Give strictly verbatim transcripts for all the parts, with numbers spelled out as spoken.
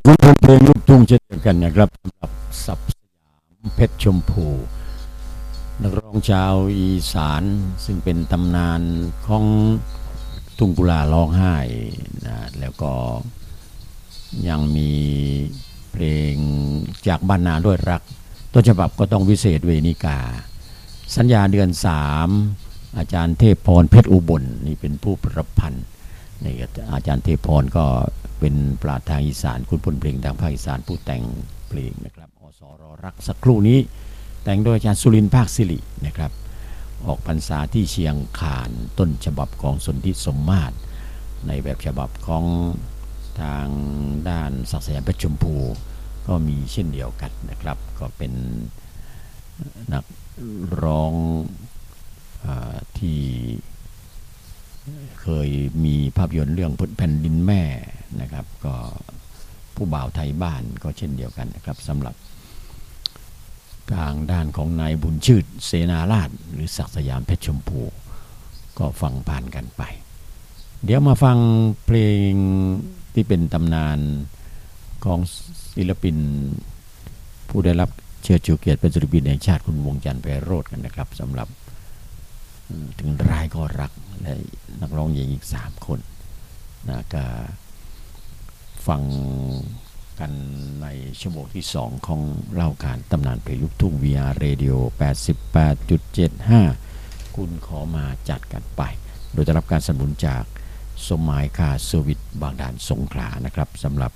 มันเป็นเพลงลูกทุ่งเช่นเดียวกันนะครับสำหรับศัพท์สยามเพชรชมพูนักร้องชาวอีสานซึ่งเป็นตำนานของทุ่งกุลาร้องไห้นะแล้วก็ยังมีเพลงจากบ้านนาด้วยรักต้นฉบับก็ต้องวิเศษเวนิกาสัญญาเดือนสามอาจารย์เทพพรเพชรอุบลนี่เป็นผู้ประพันธ์นี่อาจารย์เทพพรก็เป็นปราชญ์ทางอีสานคุณพลเพลงทางภาคอีสานผู้แต่งเพลงนะครับอสรรักสักครู่นี้แต่งโดยอาจารย์สุรินทร์ภาคสิรินะครับออกพรรษาที่เชียงคานต้นฉบับของสนธิสมมาตรในแบบฉบับของทางด้านศักดิ์สยามเพชรชมพูก็มีเช่นเดียวกันนะครับก็เป็นนักร้องที่เคยมีภาพยนตร์เรื่องแผ่นดินแม่นะครับก็ผู้บ่าวไทยบ้านก็เช่นเดียวกันนะครับสำหรับทางด้านของนายบุญชื่นเสนาราชหรือศักดิ์สยามเพชรชมพูก็ฟังผ่านกันไปเดี๋ยวมาฟังเพลงที่เป็นตำนานของศิลปินผู้ได้รับเชิดชูเกียรติเป็นศิลปินแห่งชาติคุณวงจันทร์ไพโรจน์กันนะครับสำหรับถึงร้ายก็รักและนักร้องหญิงอีกสามคนนะก็ฟังกันในชั่วโมงที่สองของเล่าการตำนานเพลงลูกทุ่ง วี อาร์ Radio แปดสิบแปดจุดเจ็ดห้า คุณขอมาจัดกันไปโดยได้รับการสนับสนุนจากสมหมายคาเซอร์วิสบางด่านสงขลานะครับสำหรับ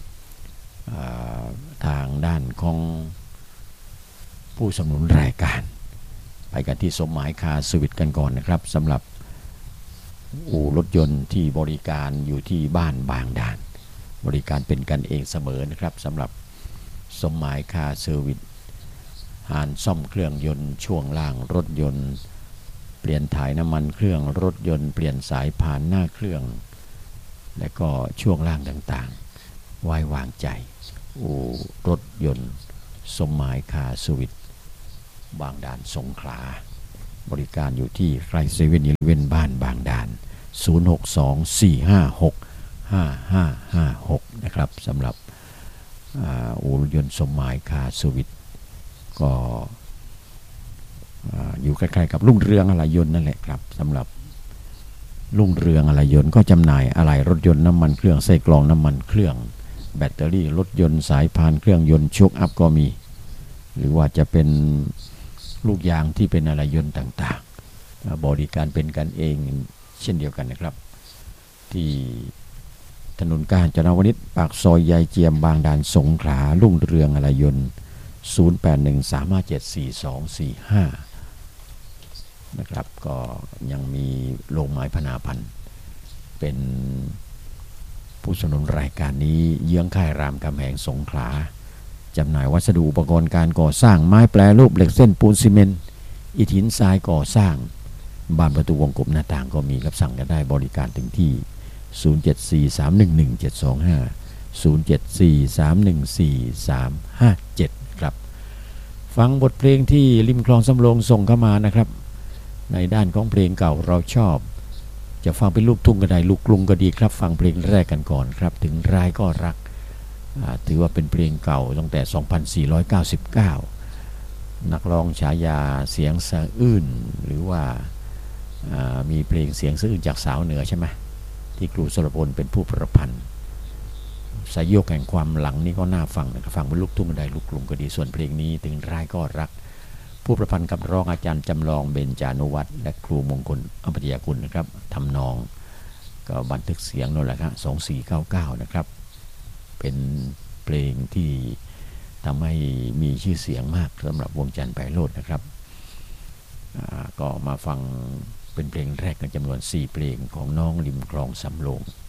ทางด้านของผู้สนับสนุนรายการไปกันที่สมหมายคาเซอร์วิสกันก่อนนะครับสำหรับอู่รถยนต์ที่บริการอยู่ที่บ้านบางด่านบริการเป็นกันเองเสมอนะครับสำหรับสมหมายคาเซอร์วิสหารซ่อมเครื่องยนต์ช่วงล่างรถยนต์เปลี่ยนถ่ายน้ำมันเครื่องรถยนต์เปลี่ยนสายพานหน้าเครื่องและก็ช่วงล่างต่างๆไว้วางใจอู่รถยนต์สมหมายคาเซอร์วิสบางด่านสงขลาบริการอยู่ที่ใกล้เซเว่นอีเลฟเว่นบ้านบางด่านศูนย์ หก สอง สี่ ห้า หก ห้า ห้า ห้า หกนะครับสำหรับอู่รถยนต์สมหมายคาเซอร์วิสก็อยู่ใกล้ๆกับรุ่งเรืองอะไหล่ยนต์นั่นแหละครับสำหรับรุ่งเรืองอะไหล่ยนต์ก็จำหน่ายอะไหล่รถยนต์น้ำมันเครื่องไส้กรองน้ำมันเครื่องแบตเตอรี่รถยนต์สายพานเครื่องยนต์โชคอัพก็มีหรือว่าจะเป็นลูกยางที่เป็นอะไหล่ยนต์ต่างๆบริการเป็นกันเองเช่นเดียวกันนะครับที่ถนนกาญจนวนิชปากซอยยายเจียมบางด่านสงขลารุ่งเรืองอะไหล่ยนต์ศูนย์ แปด หนึ่ง สาม ห้า เจ็ด สี่ สอง สี่ ห้านะครับก็ยังมีโรงไม้พนาพันธ์เป็นผู้สนับสนุนรายการนี้เยื้องค่ายรามคำแหงสงขลาจำหน่ายวัสดุอุปกรณ์การก่อสร้างไม้แปรรูปเหล็กเส้นปูนซีเมนต์อิฐหินทรายก่อสร้างบานประตูวงกบหน้าต่างก็มีรับสั่งกันได้บริการถึงที่ศูนย์ เจ็ด สี่ สาม หนึ่ง หนึ่ง เจ็ด สอง ห้า ศูนย์ เจ็ด สี่ สาม หนึ่ง สี่ สาม ห้า เจ็ดครับฟังบทเพลงที่ริมคลองสำโรงส่งเข้ามานะครับในด้านของเพลงเก่าเราชอบจะฟังเป็นลูกทุ่งก็ได้ลูกกรุงก็ดีครับฟังเพลงแรกกันก่อนครับถึงร้ายก็รักถือว่าเป็นเพลงเก่าตั้งแต่สองพันสี่ร้อยเก้าสิบเก้านักร้องฉายาเสียงสะอื้นหรือว่ามีเพลงเสียงสะอื้นจากสาวเหนือใช่ไหมที่ครูสรพลเป็นผู้ประพันธ์สายโยกแห่งความหลังนี่ก็น่าฟังนะครับฟังเป็นลูกทุ่งก็ได้ลูกกรุงก็ดีส่วนเพลงนี้ถึงร้ายก็รักผู้ประพันธ์กับร้องอาจารย์จำลองเบญจานุวัฒน์และครูมงคลอภิยากุลนะครับทำนองก็บันทึกเสียงนั่นแหละครับสองสี่เก้าเก้านะครับเป็นเพลงที่ทำให้มีชื่อเสียงมากสำหรับวงจันทร์ไพโรจน์นะครับก็มาฟังเป็นเพลงแรกกันจำนวนสี่เพลงของน้องริมคลองสำโรง